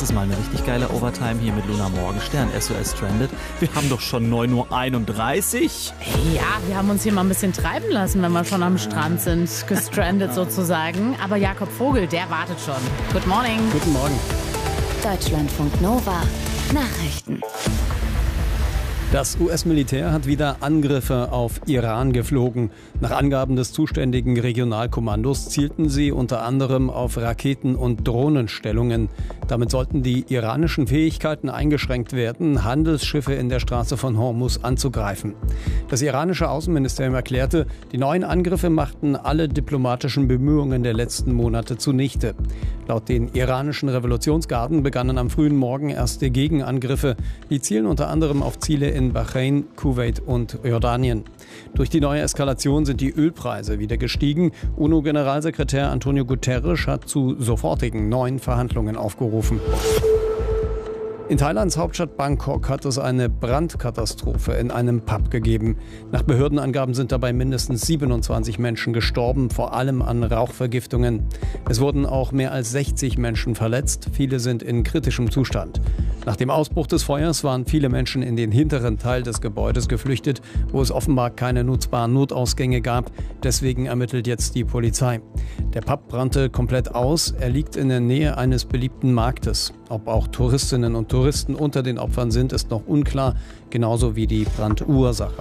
Das ist mal eine richtig geile Overtime hier mit Luna Morgenstern, SOS Stranded. Wir haben doch schon 9:31 Uhr. Ja, wir haben uns hier mal ein bisschen treiben lassen, wenn wir schon am Strand sind, gestrandet sozusagen. Aber Jakob Vogel, der wartet schon. Good morning. Guten Morgen. Deutschlandfunk Nova. Nachrichten. Das US-Militär hat wieder Angriffe auf Iran geflogen. Nach Angaben des zuständigen Regionalkommandos zielten sie unter anderem auf Raketen- und Drohnenstellungen. Damit sollten die iranischen Fähigkeiten eingeschränkt werden, Handelsschiffe in der Straße von Hormuz anzugreifen. Das iranische Außenministerium erklärte, die neuen Angriffe machten alle diplomatischen Bemühungen der letzten Monate zunichte. Laut den iranischen Revolutionsgarden begannen am frühen Morgen erste Gegenangriffe. Die zielen unter anderem auf Ziele in Bahrain, Kuwait und Jordanien. Durch die neue Eskalation sind die Ölpreise wieder gestiegen. UNO-Generalsekretär Antonio Guterres hat zu sofortigen neuen Verhandlungen aufgerufen. In Thailands Hauptstadt Bangkok hat es eine Brandkatastrophe in einem Pub gegeben. Nach Behördenangaben sind dabei mindestens 27 Menschen gestorben, vor allem an Rauchvergiftungen. Es wurden auch mehr als 60 Menschen verletzt, viele sind in kritischem Zustand. Nach dem Ausbruch des Feuers waren viele Menschen in den hinteren Teil des Gebäudes geflüchtet, wo es offenbar keine nutzbaren Notausgänge gab. Deswegen ermittelt jetzt die Polizei. Der Pub brannte komplett aus. Er liegt in der Nähe eines beliebten Marktes. Ob auch Touristinnen und Touristen unter den Opfern sind, ist noch unklar, genauso wie die Brandursache.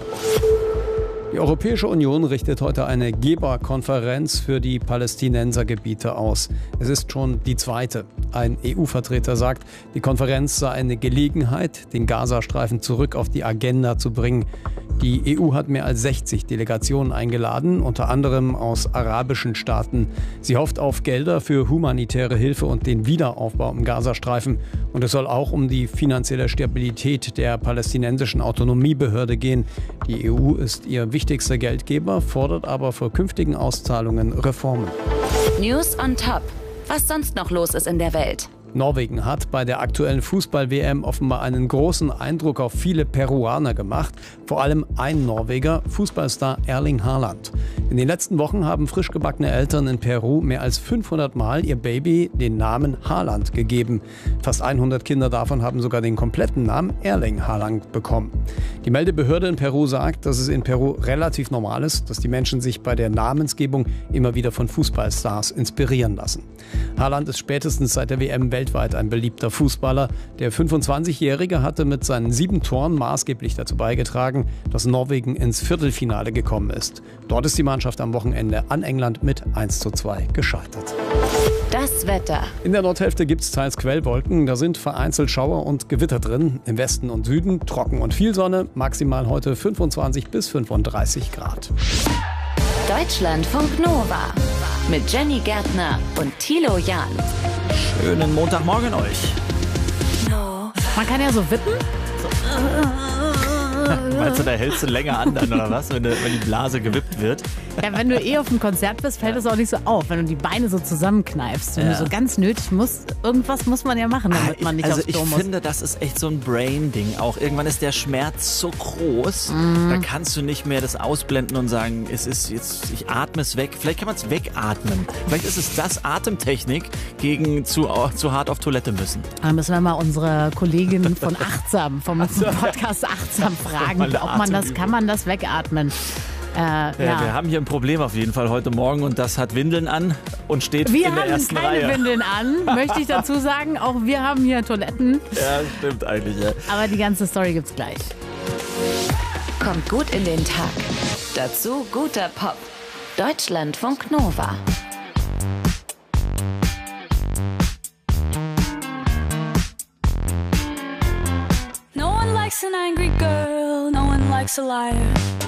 Die Europäische Union richtet heute eine Geberkonferenz für die Palästinensergebiete aus. Es ist schon die zweite. Ein EU-Vertreter sagt, die Konferenz sei eine Gelegenheit, den Gazastreifen zurück auf die Agenda zu bringen. Die EU hat mehr als 60 Delegationen eingeladen, unter anderem aus arabischen Staaten. Sie hofft auf Gelder für humanitäre Hilfe und den Wiederaufbau im Gazastreifen. Und es soll auch um die finanzielle Stabilität der palästinensischen Autonomiebehörde gehen. Die EU ist ihr wichtigster Geldgeber, fordert aber vor künftigen Auszahlungen Reformen. News on top. Was sonst noch los ist in der Welt? Norwegen hat bei der aktuellen Fußball-WM offenbar einen großen Eindruck auf viele Peruaner gemacht. Vor allem ein Norweger, Fußballstar Erling Haaland. In den letzten Wochen haben frisch gebackene Eltern in Peru mehr als 500 Mal ihr Baby den Namen Haaland gegeben. Fast 100 Kinder davon haben sogar den kompletten Namen Erling Haaland bekommen. Die Meldebehörde in Peru sagt, dass es in Peru relativ normal ist, dass die Menschen sich bei der Namensgebung immer wieder von Fußballstars inspirieren lassen. Haaland ist spätestens seit der WM weltweit ein beliebter Fußballer. Der 25-Jährige hatte mit seinen 7 Toren maßgeblich dazu beigetragen, dass Norwegen ins Viertelfinale gekommen ist. Dort ist die Mannschaft am Wochenende an England mit 1:2 gescheitert. Das Wetter. In der Nordhälfte gibt es teils Quellwolken, da sind vereinzelt Schauer und Gewitter drin. Im Westen und Süden trocken und viel Sonne, maximal heute 25 bis 35 Grad. Deutschlandfunk Nova. Mit Jenny Gärtner und Thilo Jahn. Schönen Montagmorgen euch. Man kann ja so wippen. Meinst du, da hältst du länger an dann, oder was, wenn die Blase gewippt wird? Ja, wenn du auf einem Konzert bist, fällt es auch nicht so auf, wenn du die Beine so zusammenkneifst. Wenn du so ganz nötig musst, irgendwas muss man ja machen, damit man nicht aufs Klo muss. Ich finde, das ist echt so ein Brain-Ding auch. Irgendwann ist der Schmerz so groß, da kannst du nicht mehr das ausblenden und sagen, es ist jetzt, ich atme es weg. Vielleicht kann man es wegatmen. Vielleicht ist es das Atemtechnik gegen zu hart auf Toilette müssen. Dann müssen wir mal unsere Kollegin von Achtsam, vom Podcast Achtsam fragen, kann man das wegatmen? Ja, wir haben hier ein Problem auf jeden Fall heute Morgen und das hat Windeln an und steht in der ersten Reihe. Wir haben keine Windeln an, möchte ich dazu sagen. Auch wir haben hier Toiletten. Ja, stimmt eigentlich, ja. Aber die ganze Story gibt's gleich. Kommt gut in den Tag. Dazu guter Pop. Deutschlandfunk Nova. No one likes an angry girl, no one likes a liar.